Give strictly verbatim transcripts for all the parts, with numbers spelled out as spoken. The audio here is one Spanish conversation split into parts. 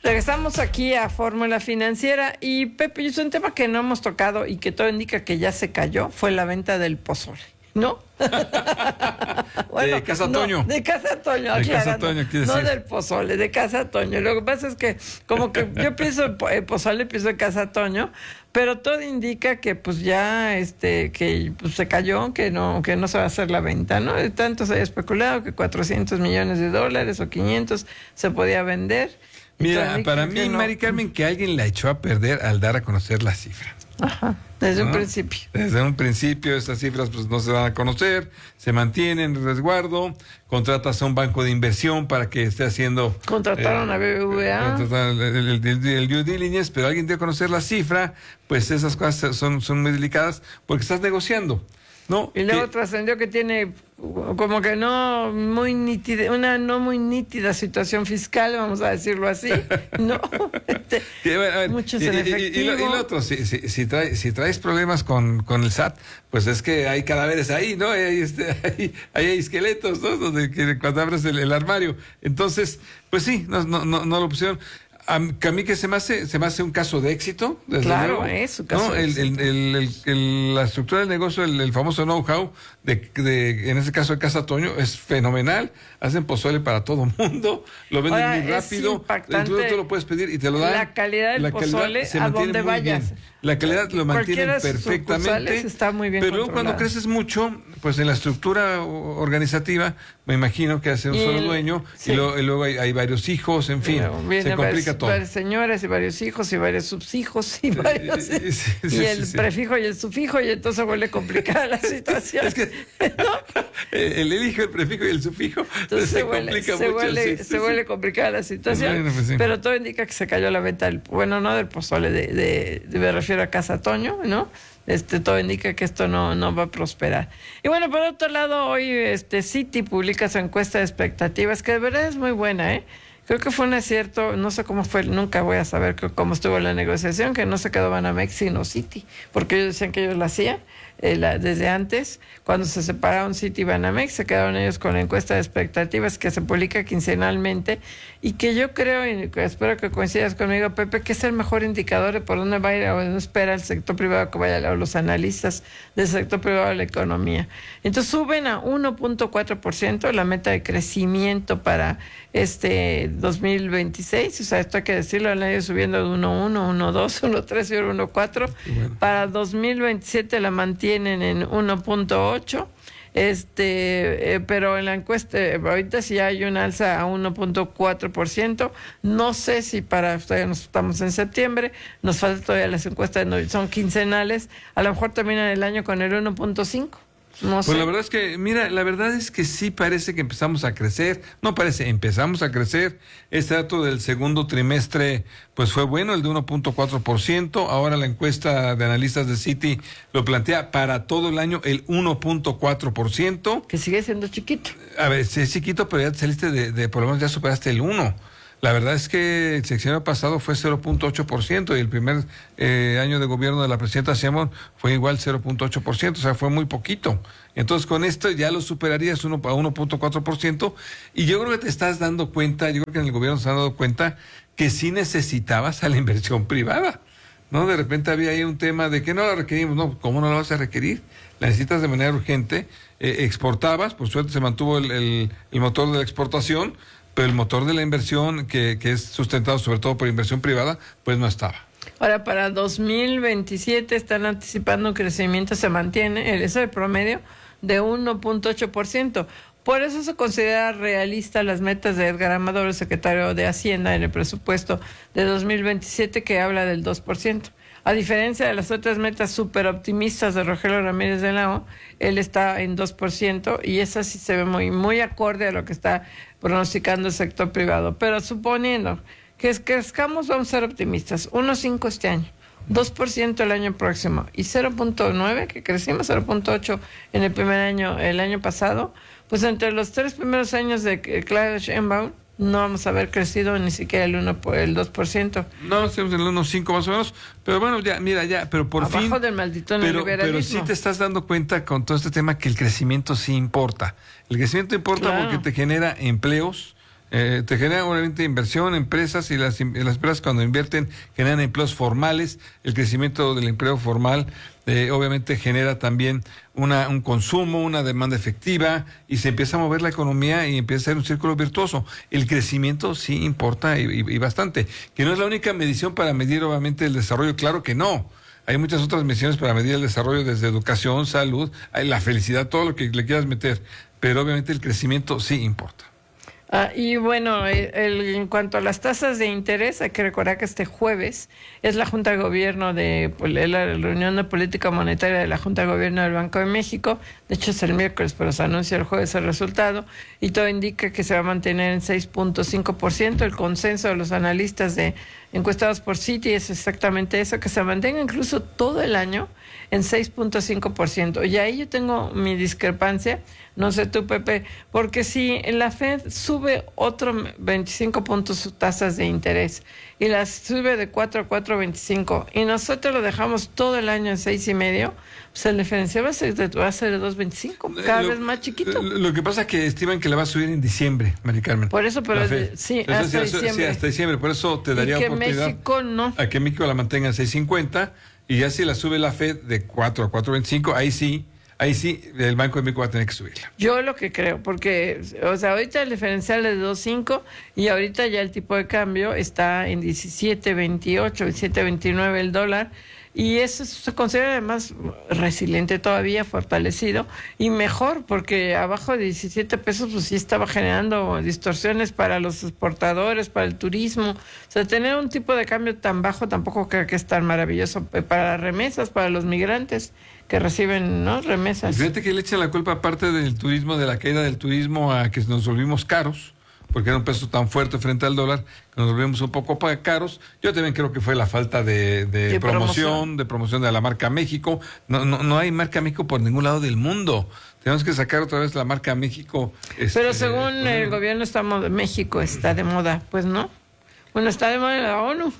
Regresamos aquí a Fórmula Financiera y Pepe, es un tema que no hemos tocado y que todo indica que ya se cayó, fue la venta del pozole, ¿no? Bueno, de Casa Toño. No, de Casa Toño, de Casa Toño, no del pozole, de Casa Toño. Lo que pasa es que como que yo pienso el pozole, pienso en Casa Toño, pero todo indica que pues ya este que pues, se cayó, que no que no se va a hacer la venta, ¿no? Tanto se había especulado que cuatrocientos millones de dólares o quinientos se podía vender. Mira, para mí, no. Mari Carmen, que alguien la echó a perder al dar a conocer la cifra. Ajá, desde ¿no? un principio. Desde un principio estas cifras pues no se van a conocer, se mantienen en resguardo, contratas a un banco de inversión para que esté haciendo... Contrataron eh, a B B V A. El, el, el, el, el due diligence, pero alguien dio a conocer la cifra, pues esas cosas son, son muy delicadas porque estás negociando. No, y luego que, trascendió que tiene como que no muy nítida, una no muy nítida situación fiscal, vamos a decirlo así, no, este, que, bueno, a ver, muchos y, en y, efectivo. Y, y, lo, y lo otro, si, si, si, trae, si traes problemas con, con el S A T, pues es que hay cadáveres ahí, ¿no? Hay, este, hay, hay esqueletos, ¿no? Donde que cuando abres el, el armario, entonces, pues sí, no, no, no, no lo pusieron. A mí que se me hace se me hace un caso de éxito, desde claro, luego, es un caso ¿no? de el, éxito. El, el, el, la estructura del negocio, el, el famoso know-how, de, de, en este caso de Casa Toño, es fenomenal. Hacen pozole para todo mundo, lo venden Ahora, muy rápido, tú, tú lo puedes pedir y te lo dan. La calidad del la pozole calidad a donde vayas. Bien. La calidad lo mantienen perfectamente, está muy bien pero luego cuando creces mucho, pues en la estructura organizativa, me imagino que hace un y solo el, dueño, sí. y, luego, y luego hay, hay varios hijos, en fin, se complica varios, todo. Varias señoras y varios hijos y varios subhijos y varios... Sí, sí, y sí, el sí, prefijo y el sufijo, y entonces vuelve complicada la situación. Es que ¿no? el, el hijo, el prefijo y el sufijo entonces se, se vuelve, complica se mucho. Vuelve, Sí, se vuelve complicada la situación, bueno, pues sí. Pero todo indica que se cayó la venta del, bueno, no del pozole, de, de, de, me refiero a Casa Toño, ¿no? Este, todo indica que esto no, no va a prosperar. Y bueno, por otro lado, hoy este Citi publica su encuesta de expectativas, que de verdad es muy buena, ¿eh? Creo que fue un acierto, no sé cómo fue, nunca voy a saber cómo estuvo la negociación, que no se quedó Banamex sino Citi, porque ellos decían que ellos la hacían eh, la, desde antes, cuando se separaron Citi y Banamex, se quedaron ellos con la encuesta de expectativas que se publica quincenalmente y que yo creo, y espero que coincidas conmigo, Pepe, que es el mejor indicador de por dónde va a ir o dónde espera el sector privado que vaya, o los analistas del sector privado de la economía. Entonces suben a uno punto cuatro por ciento la meta de crecimiento para este dos mil veintiséis, o sea, esto hay que decirlo, han ido subiendo de uno punto uno, uno punto dos, uno punto tres y uno punto cuatro. Bueno. Para dos mil veintisiete la mantienen en uno punto ocho. Este, eh, pero en la encuesta ahorita sí hay un alza a uno punto cuatro por ciento. No sé si para, todavía nos estamos en septiembre, nos falta todavía las encuestas, no, son quincenales, a lo mejor terminan el año con el uno punto cinco. No pues sé. La verdad es que, mira, la verdad es que sí parece que empezamos a crecer, no parece, empezamos a crecer. Este dato del segundo trimestre, pues fue bueno, el de uno punto cuatro por ciento. Ahora la encuesta de analistas de Citi lo plantea para todo el año el uno punto cuatro por ciento. Que sigue siendo chiquito. A ver, sí es chiquito, pero ya saliste de, de por lo menos ya superaste el uno. La verdad es que el sexenio pasado fue cero punto ocho por ciento y el primer eh, año de gobierno de la presidenta Sheinbaum fue igual cero punto ocho por ciento, o sea, fue muy poquito. Entonces, con esto ya lo superarías uno a uno punto cuatro por ciento y yo creo que te estás dando cuenta, yo creo que en el gobierno se han dado cuenta que sí necesitabas a la inversión privada, ¿no? De repente había ahí un tema de que no la requerimos, no, ¿cómo no la vas a requerir? La necesitas de manera urgente, eh, exportabas, por suerte se mantuvo el, el, el motor de la exportación, pero el motor de la inversión, que, que es sustentado sobre todo por inversión privada, pues no estaba. Ahora, para dos mil veintisiete están anticipando un crecimiento, se mantiene, el, eso es el promedio, de uno punto ocho por ciento. Por eso se considera realista las metas de Edgar Amador, el secretario de Hacienda, en el presupuesto de dos mil veintisiete, que habla del dos por ciento. A diferencia de las otras metas súper optimistas de Rogelio Ramírez de la O, él está en dos por ciento y esa sí se ve muy, muy acorde a lo que está pronosticando el sector privado. Pero suponiendo que crezcamos, vamos a ser optimistas, uno punto cinco este año, dos por ciento el año próximo y cero punto nueve, que crecimos cero punto ocho en el primer año, el año pasado, pues entre los tres primeros años de Claudia Sheinbaum, no vamos a haber crecido ni siquiera el uno por el dos por ciento. No, estamos en el uno punto cinco más o menos, pero bueno, ya, mira, ya, pero por Abajo fin... Abajo del maldito pero, neoliberalismo. pero sí te estás dando cuenta con todo este tema que el crecimiento sí importa. El crecimiento importa claro. porque te genera empleos, Eh, te genera obviamente inversión, empresas y las, y las empresas cuando invierten generan empleos formales, el crecimiento del empleo formal eh, obviamente genera también una, un consumo, una demanda efectiva y se empieza a mover la economía y empieza a ser un círculo virtuoso. El crecimiento sí importa y, y, y bastante, que no es la única medición para medir obviamente el desarrollo, claro que no. Hay muchas otras mediciones para medir el desarrollo desde educación, salud, la felicidad, todo lo que le quieras meter, pero obviamente el crecimiento sí importa. Ah, y bueno, el, el, en cuanto a las tasas de interés, hay que recordar que este jueves es la Junta de Gobierno de la reunión de política monetaria de la Junta de Gobierno del Banco de México. De hecho es el miércoles, pero se anuncia el jueves el resultado y todo indica que se va a mantener en seis punto cinco por ciento. El consenso de los analistas de encuestados por Citi es exactamente eso, que se mantenga incluso todo el año en seis punto cinco por ciento. Y ahí yo tengo mi discrepancia, no sé tú, Pepe, porque si la Fed sube otro veinticinco puntos sus tasas de interés y las sube de cuatro a cuatro punto veinticinco y nosotros lo dejamos todo el año en seis y medio, pues el diferencial va a ser de, va a ser de dos punto veinticinco, cada lo, vez más chiquito. Lo, lo que pasa es que estiman que la va a subir en diciembre, Mari Carmen. Por eso, pero de, sí, Entonces, hasta sí, diciembre. Sí, hasta diciembre, por eso te daría y que oportunidad México no. a que México la mantenga en seis cincuenta y ya si la sube la Fed de cuatro a cuatro punto veinticinco, ahí sí, ahí sí, el Banco de México va a tener que subirla. Yo lo que creo, porque, o sea, ahorita el diferencial es de dos punto cinco y ahorita ya el tipo de cambio está en diecisiete veintiocho, diecisiete veintinueve el dólar. Y eso se considera además resiliente todavía, fortalecido y mejor, porque abajo de diecisiete pesos pues sí estaba generando distorsiones para los exportadores, para el turismo. O sea, tener un tipo de cambio tan bajo tampoco creo que es tan maravilloso para las remesas, para los migrantes que reciben, ¿no?, remesas. Fíjate que le echan la culpa aparte del turismo, de la caída del turismo, a que nos volvimos caros, porque era un peso tan fuerte frente al dólar, que nos volvimos un poco caros. Yo también creo que fue la falta de, de, de promoción, promoción, de promoción de la marca México. No, no, no hay marca México por ningún lado del mundo. Tenemos que sacar otra vez la marca México. Este, Pero según pues, el gobierno estamos, México está de moda, pues no. Bueno, está de moda en la ONU.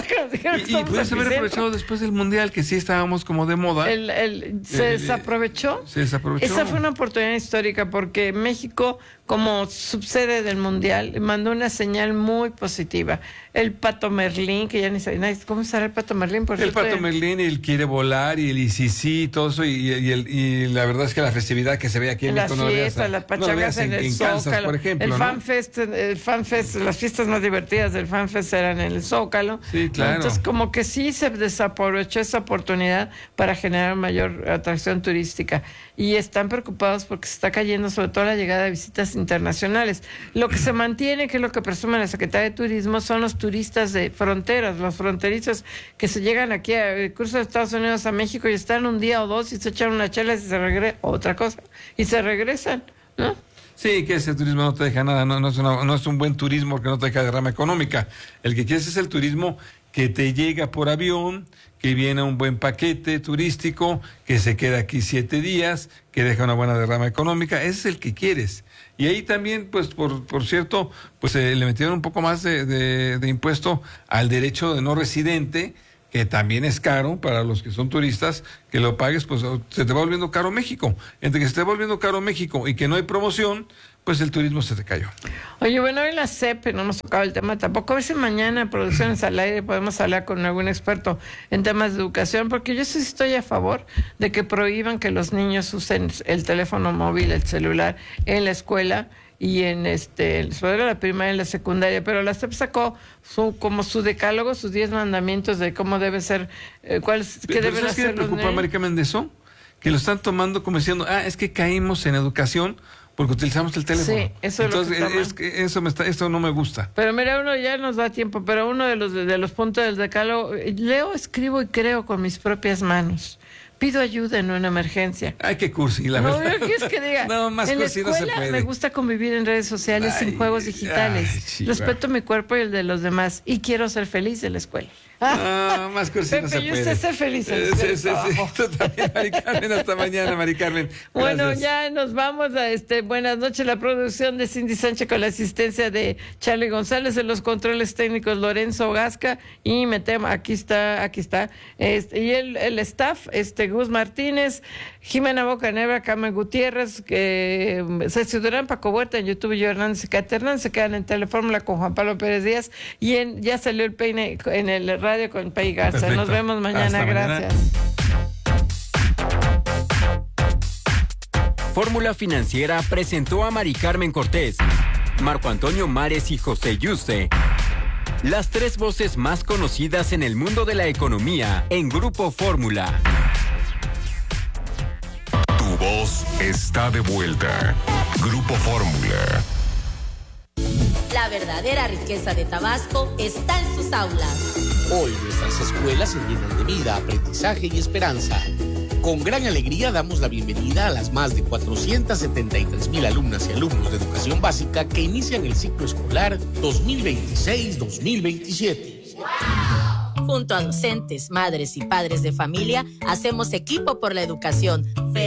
y y puedes haber aprovechado después del Mundial, que sí estábamos como de moda. El, el, ¿Se el, desaprovechó? Se desaprovechó. Esa fue una oportunidad histórica porque México, como subsede del Mundial, mandó una señal muy positiva. El Pato Merlín, que ya ni sabe, ¿cómo será el Pato Merlín? Por el Pato Merlín, él quiere volar, y el I C C, y todo eso, y, y, el, y la verdad es que la festividad que se ve aquí en México, las fiestas, no las pachangas no en, en el Zócalo, Kansas, por ejemplo, el, ¿no? FanFest, el FanFest, las fiestas más divertidas del FanFest eran en el Zócalo. Sí, claro. Entonces, como que sí se desaprovechó esa oportunidad para generar mayor atracción turística. Y están preocupados porque se está cayendo sobre todo la llegada de visitas internacionales. Lo que se mantiene, que es lo que presume la Secretaría de Turismo, son los turistas de fronteras, los fronterizos que se llegan aquí al curso de Estados Unidos a México y están un día o dos y se echan una chela y se regresan, otra cosa, y se regresan, ¿no? Sí, que ese turismo no te deja nada, no, no, es una, no es un buen turismo que no te deja derrama económica. El que quieres es el turismo que te llega por avión, que viene a un buen paquete turístico, que se queda aquí siete días, que deja una buena derrama económica. Ese es el que quieres. Y ahí también, pues, por, por cierto, pues eh, le metieron un poco más de, de, de impuesto al derecho de no residente, que también es caro para los que son turistas, que lo pagues, pues se te va volviendo caro México. Entre que se te va volviendo caro México y que no hay promoción, pues el turismo se te cayó. Oye, bueno, hoy la C E P, no hemos tocado el tema tampoco. A ver si mañana en Producciones al Aire podemos hablar con algún experto en temas de educación, porque yo sí estoy a favor de que prohíban que los niños usen el teléfono móvil, el celular, en la escuela y en este, sobre todo la primaria y la secundaria, pero la C E P sacó su, como su decálogo, sus diez mandamientos de cómo debe ser, eh, cuál, qué deben hacer. ¿Qué me preocupa, América Mendezo? Que lo están tomando como diciendo, ah, es que caímos en educación porque utilizamos el teléfono. Sí, eso Entonces, es lo que es que eso me está, esto no me gusta. Pero mira, uno ya nos da tiempo, pero uno de los de, de los puntos del decálogo, leo, escribo y creo con mis propias manos. Pido ayuda en una emergencia. Ay, qué cursi, la no, verdad. No, ¿qué es que diga? No, más en cursi la escuela no se puede. Me gusta convivir en redes sociales, ay, sin juegos digitales. Ay, Respeto mi cuerpo y el de los demás y quiero ser feliz en la escuela. No, más cursi no se Pepe, y puede. usted sé feliz en Eh, su sí, sí, sí. trabajo. Tú también, Mari Carmen. Hasta mañana, Mari Carmen. Bueno, Gracias. ya nos vamos a este. Buenas noches, la producción de Cindy Sánchez con la asistencia de Charlie González, en los controles técnicos Lorenzo Gasca, y me temo, aquí está, aquí está, este, y el, el staff, este, Gus Martínez, Jimena Bocanegra, Carmen Gutiérrez, que Ceci Durán, Paco Huerta en YouTube, y yo Hernández y Cate Hernández, se quedan en Telefórmula con Juan Pablo Pérez Díaz, y en, ya salió el peine en el radio con Pei Garza. Perfecto. Nos vemos mañana, Hasta gracias. mañana. Fórmula Financiera presentó a Mari Carmen Cortés, Marco Antonio Mares y José Yuste, las tres voces más conocidas en el mundo de la economía en Grupo Fórmula. Tu voz está de vuelta. Grupo Fórmula. La verdadera riqueza de Tabasco está en sus aulas. Hoy nuestras escuelas se llenan de vida, aprendizaje y esperanza. Con gran alegría damos la bienvenida a las más de cuatrocientas setenta y tres mil alumnas y alumnos de educación básica que inician el ciclo escolar dos mil veintiséis dos mil veintisiete. Junto a docentes, madres y padres de familia, hacemos equipo por la educación.